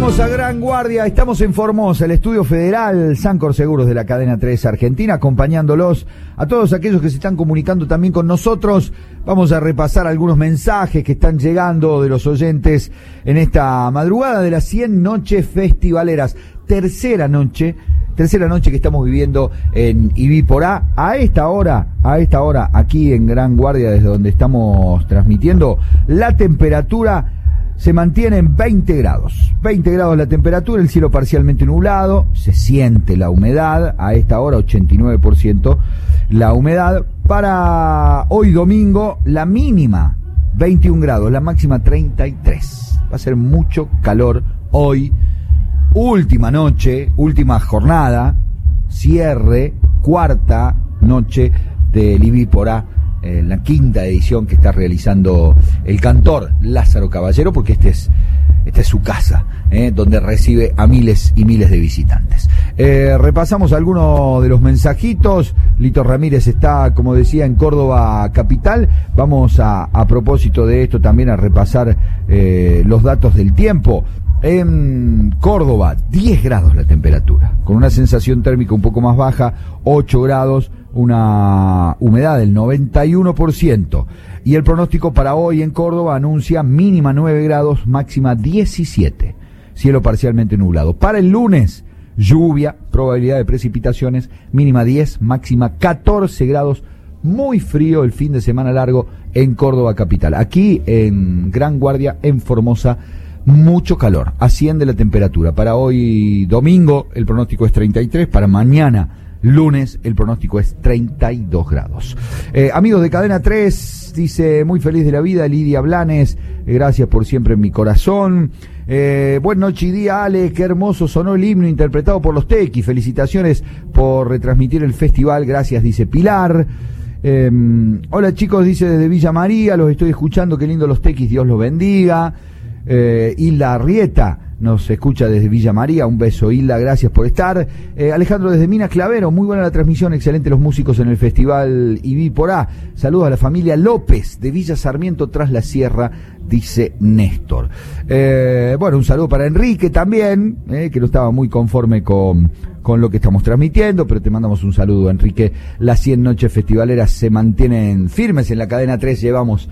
Vamos a Gran Guardia, estamos en Formosa, el estudio federal Sancor Seguros de la cadena 3 Argentina, acompañándolos a todos aquellos que se están comunicando también con nosotros. Vamos a repasar algunos mensajes que están llegando de los oyentes en esta madrugada de las 100 noches festivaleras. Tercera noche que estamos viviendo en Ibiporá. A esta hora, aquí en Gran Guardia, desde donde estamos transmitiendo, la temperatura se mantiene en 20 grados. 20 grados la temperatura, el cielo parcialmente nublado, se siente la humedad, a esta hora 89% la humedad. Para hoy domingo, la mínima 21 grados, la máxima 33. Va a ser mucho calor hoy. Última noche, última jornada, cierre, cuarta noche del Ibiporá, en la quinta edición que está realizando el cantor Lázaro Caballero, porque esta es su casa, donde recibe a miles y miles de visitantes. Repasamos algunos de los mensajitos. Lito Ramírez está, como decía, en Córdoba capital. Vamos a propósito de esto también a repasar los datos del tiempo. En Córdoba, 10 grados la temperatura, con una sensación térmica un poco más baja, 8 grados, una humedad del 91%. Y el pronóstico para hoy en Córdoba anuncia mínima 9 grados, máxima 17. Cielo parcialmente nublado. Para el lunes, lluvia, probabilidad de precipitaciones, mínima 10, máxima 14 grados. Muy frío el fin de semana largo en Córdoba capital. Aquí en Gran Guardia, en Formosa, mucho calor, asciende la temperatura. Para hoy domingo el pronóstico es 33, para mañana lunes el pronóstico es 32 grados. Amigos de Cadena 3, dice, muy feliz de la vida, Lidia Blanes, gracias por siempre en mi corazón. Buenas noches y día, Ale, qué hermoso sonó el himno interpretado por los Tequis, felicitaciones por retransmitir el festival, gracias, dice Pilar. Hola chicos, dice desde Villa María, los estoy escuchando, qué lindo los Tequis, Dios los bendiga. Hilda Arrieta nos escucha desde Villa María, un beso Hilda, gracias por estar. Alejandro desde Minas Clavero, muy buena la transmisión, excelente los músicos en el festival Ibiporá. Saludos a la familia López de Villa Sarmiento tras la sierra, dice Néstor. Bueno, un saludo para Enrique también, que no estaba muy conforme con lo que estamos transmitiendo, pero te mandamos un saludo, Enrique. Las 100 noches festivaleras se mantienen firmes en la cadena 3, llevamos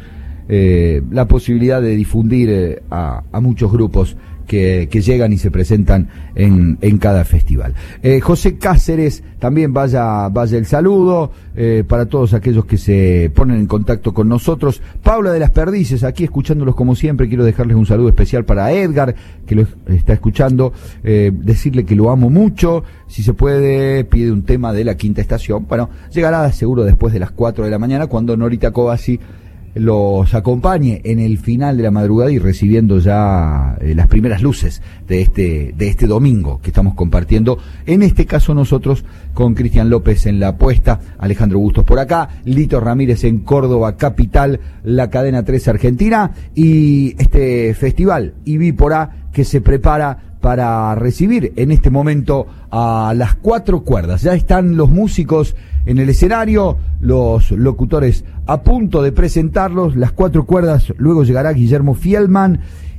la posibilidad de difundir a muchos grupos que llegan y se presentan en cada festival. José Cáceres, también vaya el saludo para todos aquellos que se ponen en contacto con nosotros. Paula de las Perdices, aquí escuchándolos como siempre, quiero dejarles un saludo especial para Edgar, que lo está escuchando, decirle que lo amo mucho, si se puede, pide un tema de la quinta estación. Bueno, llegará seguro después de las 4 de la mañana, cuando Norita Covasi los acompañe en el final de la madrugada y recibiendo ya las primeras luces de este domingo que estamos compartiendo, en este caso nosotros con Cristian López en la puesta, Alejandro Bustos por acá, Lito Ramírez en Córdoba capital, la cadena 3 Argentina, y este festival Ibiporá que se prepara para recibir en este momento a las 4 cuerdas. Ya están los músicos en el escenario, los locutores a punto de presentarlos, las 4 cuerdas, luego llegará Guillermo Fielman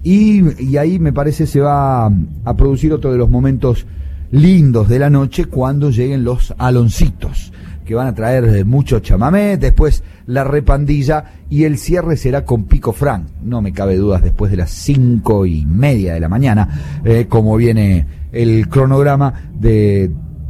y ahí me parece se va a producir otro de los momentos lindos de la noche cuando lleguen los Aloncitos, que van a traer mucho chamamé, después la repandilla y el cierre será con Pico Frank, no me cabe dudas, después de las 5:30 de la mañana, como viene el cronograma de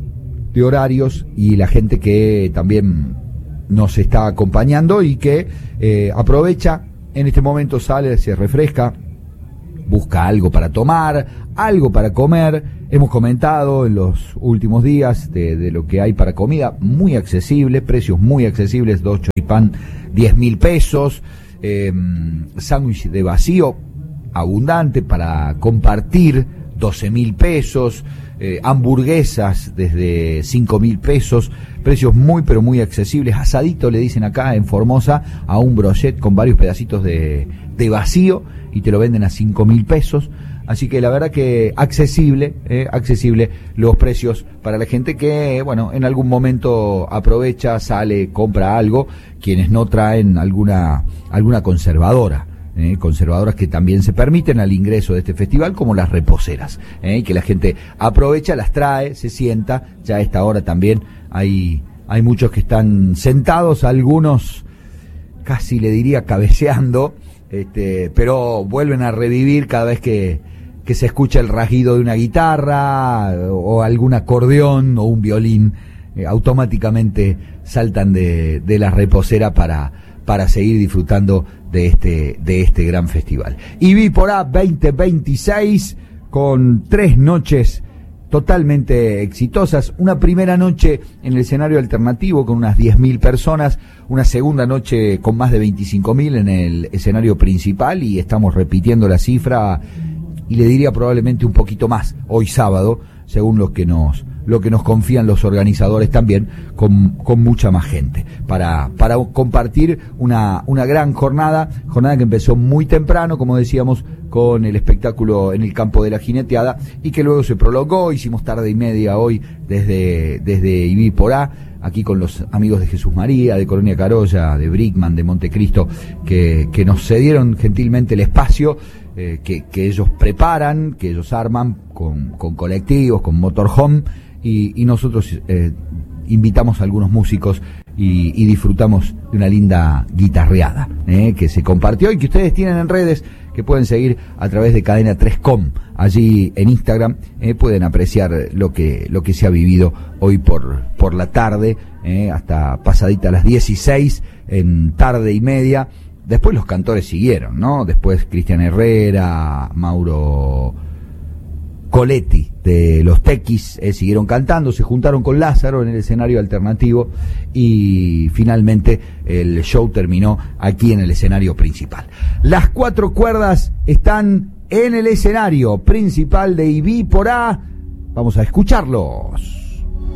horarios y la gente que también nos está acompañando y que aprovecha en este momento, sale, se refresca, busca algo para tomar, algo para comer. Hemos comentado en los últimos días de lo que hay para comida, muy accesible, precios muy accesibles, 2 choripán, 10.000 pesos, sándwich de vacío, abundante para compartir, 12.000 pesos, hamburguesas desde 5.000 pesos, precios muy pero muy accesibles, asadito le dicen acá en Formosa, a un brochet con varios pedacitos de vacío y te lo venden a 5.000 pesos. Así que la verdad que accesible los precios para la gente que, bueno, en algún momento aprovecha, sale, compra algo, quienes no traen alguna conservadora conservadoras que también se permiten al ingreso de este festival, como las reposeras, que la gente aprovecha, las trae, se sienta. Ya a esta hora también hay muchos que están sentados, algunos casi le diría cabeceando, pero vuelven a revivir cada vez que se escucha el rasguido de una guitarra o algún acordeón o un violín. Automáticamente saltan de la reposera para seguir disfrutando de este gran festival. Ibiporá 2026, con 3 noches totalmente exitosas. Una primera noche en el escenario alternativo con unas 10.000 personas, una segunda noche con más de 25.000 en el escenario principal, y estamos repitiendo la cifra, y le diría probablemente un poquito más hoy sábado, según lo que nos confían los organizadores también, con mucha más gente, para compartir una gran jornada que empezó muy temprano, como decíamos, con el espectáculo en el campo de la jineteada, y que luego se prolongó. Hicimos tarde y media hoy desde Ibiporá, aquí con los amigos de Jesús María, de Colonia Carolla, de Brickman, de Montecristo, que nos cedieron gentilmente el espacio, que ellos preparan, que ellos arman con colectivos, con motorhome, y nosotros invitamos a algunos músicos y disfrutamos de una linda guitarreada que se compartió y que ustedes tienen en redes, que pueden seguir a través de Cadena 3com. Allí en Instagram pueden apreciar lo que se ha vivido hoy por la tarde, hasta pasadita las 16, en tarde y media. Después los cantores siguieron, ¿no? Después Cristian Herrera, Mauro Coletti de los Tequis siguieron cantando, se juntaron con Lázaro en el escenario alternativo, y finalmente el show terminó aquí en el escenario principal. Las 4 cuerdas están en el escenario principal de Ibiporá. Vamos a escucharlos.